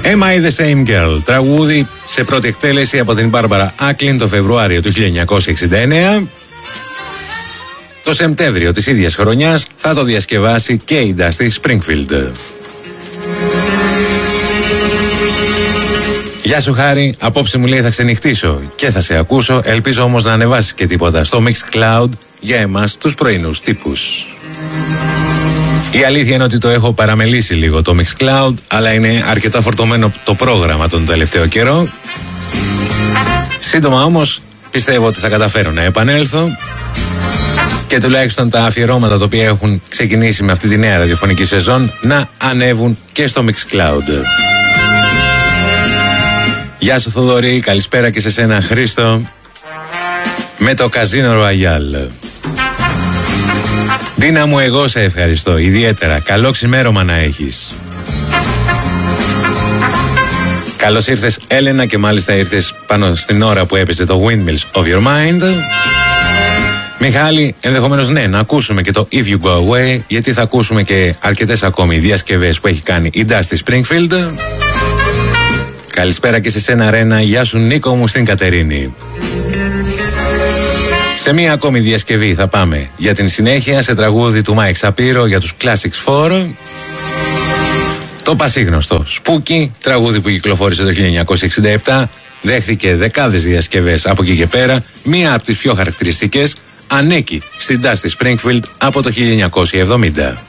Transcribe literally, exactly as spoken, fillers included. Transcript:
Am I the Same Girl, τραγούδι σε πρώτη εκτέλεση από την Μπάρμπαρα Άκλιν το Φεβρουάριο του χίλια εννιακόσια εξήντα εννέα. Το Σεπτέμβριο της ίδιας χρονιάς θα το διασκευάσει και η Dusty Springfield. Γεια σου Χάρη, απόψε μου λέει θα ξενυχτήσω και θα σε ακούσω, ελπίζω όμως να ανεβάσεις και τίποτα στο Mixcloud για εμάς τους πρωινούς τύπους. Η αλήθεια είναι ότι το έχω παραμελήσει λίγο το Mixcloud, αλλά είναι αρκετά φορτωμένο το πρόγραμμα τον τελευταίο καιρό. Σύντομα όμως πιστεύω ότι θα καταφέρω να επανέλθω και τουλάχιστον τα αφιερώματα τα οποία έχουν ξεκινήσει με αυτή τη νέα ραδιοφωνική σεζόν να ανέβουν και στο Mixcloud. Γεια σου Θοδωρή, καλησπέρα και σε σένα Χρήστο με το Casino Royale. Ντίνα μου, εγώ σε ευχαριστώ ιδιαίτερα. Καλό ξημέρωμα να έχεις. Καλώς ήρθες Έλενα και μάλιστα ήρθες πάνω στην ώρα που έπαιζε το Windmills of Your Mind. Μιχάλη, ενδεχομένως ναι, να ακούσουμε και το If You Go Away, γιατί θα ακούσουμε και αρκετές ακόμη διασκευές που έχει κάνει η Dusty Springfield. Καλησπέρα και σε σένα Ρένα, γεια σου Νίκο μου στην Κατερίνη. Σε μία ακόμη διασκευή θα πάμε για την συνέχεια σε τραγούδι του Mike Shapiro για τους Classics φορ. Το πασίγνωστο Spooky, τραγούδι που κυκλοφόρησε το χίλια εννιακόσια εξήντα επτά, δέχθηκε δεκάδες διασκευές από εκεί και πέρα. Μία από τις πιο χαρακτηριστικές ανέκει στην Dusty Springfield από το χίλια εννιακόσια εβδομήντα.